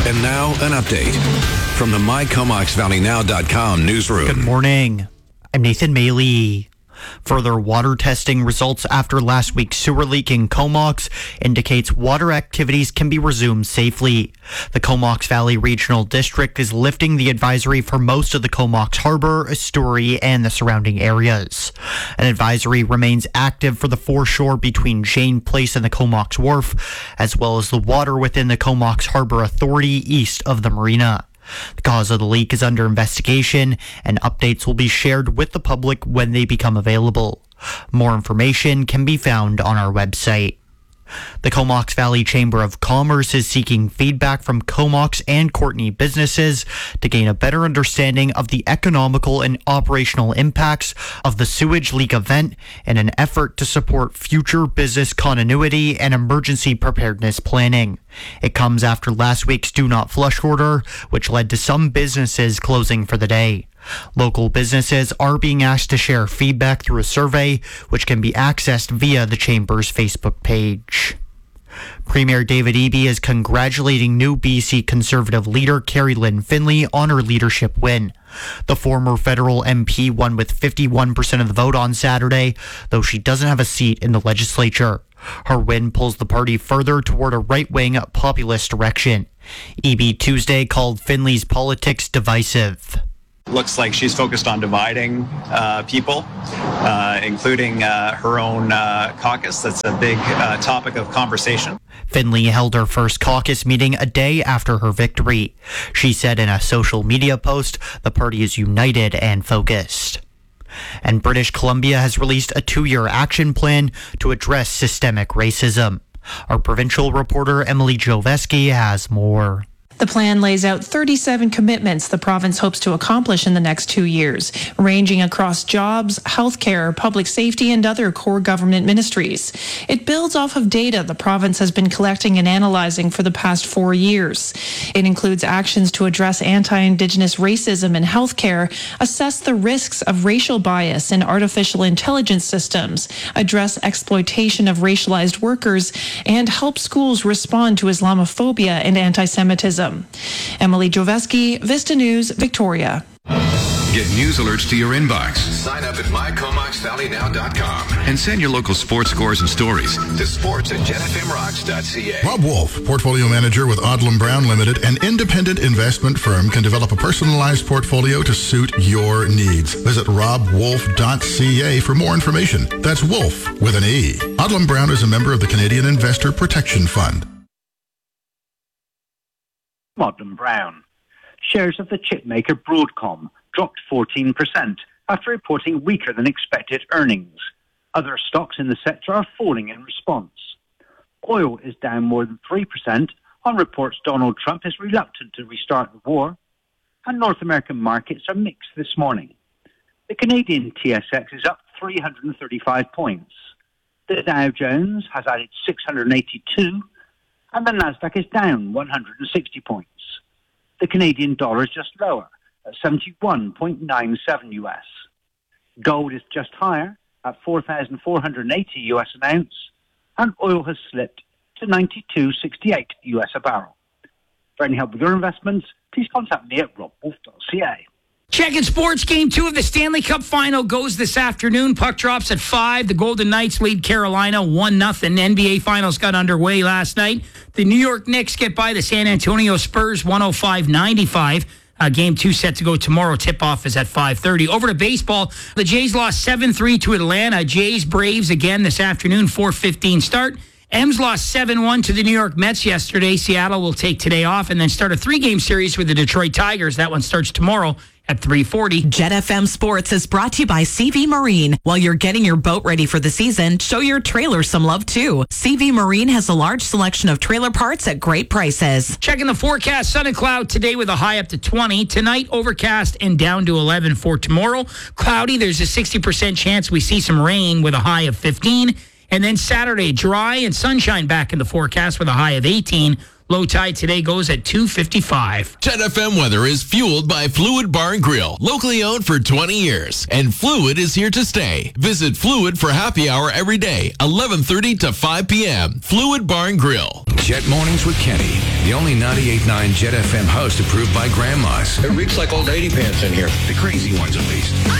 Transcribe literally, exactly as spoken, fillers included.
And now, an update from the my comox valley now dot com newsroom. Good morning. I'm Nathan Maley. Further water testing results after last week's sewer leak in Comox indicates water activities can be resumed safely. The Comox Valley Regional District is lifting the advisory for most of the Comox Harbor, estuary, and the surrounding areas. An advisory remains active for the foreshore between Jane Place and the Comox Wharf, as well as the water within the Comox Harbor Authority east of the marina. The cause of the leak is under investigation, and updates will be shared with the public when they become available. More information can be found on our website. The Comox Valley Chamber of Commerce is seeking feedback from Comox and Courtenay businesses to gain a better understanding of the economical and operational impacts of the sewage leak event in an effort to support future business continuity and emergency preparedness planning. It comes after last week's Do Not Flush order, which led to some businesses closing for the day. Local businesses are being asked to share feedback through a survey, which can be accessed via the Chamber's Facebook page. Premier David Eby is congratulating new B C Conservative leader Carrie Lynn Finlay on her leadership win. The former federal M P won with fifty-one percent of the vote on Saturday, though she doesn't have a seat in the legislature. Her win pulls the party further toward a right-wing populist direction. Eby Tuesday called Finlay's politics divisive. Looks like she's focused on dividing uh, people, uh, including uh, her own uh, caucus. That's a big uh, topic of conversation. Finlay held her first caucus meeting a day after her victory. She said in a social media post, the party is united and focused. And British Columbia has released a two-year action plan to address systemic racism. Our provincial reporter Emily Joveski has more. The plan lays out thirty-seven commitments the province hopes to accomplish in the next two years, ranging across jobs, healthcare, public safety, and other core government ministries. It builds off of data the province has been collecting and analyzing for the past four years. It includes actions to address anti-Indigenous racism in healthcare, assess the risks of racial bias in artificial intelligence systems, address exploitation of racialized workers, and help schools respond to Islamophobia and anti-Semitism. Emily Joveski, Vista News, Victoria. Get news alerts to your inbox. Sign up at my comox valley now dot com And send your local sports scores and stories to sports at jen f m rocks dot c a. Rob Wolf, portfolio manager with Odlum Brown Limited, an independent investment firm, can develop a personalized portfolio to suit your needs. Visit rob wolf dot c a for more information. That's Wolf with an E. Odlum Brown is a member of the Canadian Investor Protection Fund. Odlum Brown. Shares of the chipmaker Broadcom dropped fourteen percent after reporting weaker than expected earnings. Other stocks in the sector are falling in response. Oil is down more than three percent on reports Donald Trump is reluctant to restart the war. And North American markets are mixed this morning. The Canadian T S X is up three hundred thirty-five points. The Dow Jones has added six hundred eighty-two, and the Nasdaq is down one hundred sixty points. The Canadian dollar is just lower at seventy-one point nine seven U S. Gold is just higher at four thousand four hundred eighty U S an ounce, and oil has slipped to ninety-two sixty-eight U S a barrel. For any help with your investments, please contact me at rob wolf dot c a. Checking sports. Game two of the Stanley Cup final goes this afternoon. Puck drops at five. The Golden Knights lead Carolina one nothing. N B A Finals got underway last night. The New York Knicks get by the San Antonio Spurs one oh five ninety-five. Uh, game two set to go tomorrow. Tip-off is at five thirty. Over to baseball. The Jays lost seven three to Atlanta. Jays Braves again this afternoon, four fifteen start. M's lost seven one to the New York Mets yesterday. Seattle will take today off and then start a three-game series with the Detroit Tigers. That one starts tomorrow at three forty. Jet F M Sports is brought to you by C V Marine. While you're getting your boat ready for the season, show your trailer some love too. C V Marine has a large selection of trailer parts at great prices. Checking the forecast, sun and cloud today with a high up to twenty. Tonight, overcast and down to eleven for tomorrow. Cloudy, there's a sixty percent chance we see some rain with a high of fifteen. And then Saturday, dry and sunshine back in the forecast with a high of eighteen. Low tide today goes at two fifty-five. Jet F M weather is fueled by Fluid Bar and Grill, locally owned for twenty years. And Fluid is here to stay. Visit Fluid for happy hour every day, eleven thirty to five p.m. Fluid Bar and Grill. Jet Mornings with Kenny, the only ninety-eight point nine Jet F M host approved by grandmas. It reeks like old lady pants in here. The crazy ones, at least.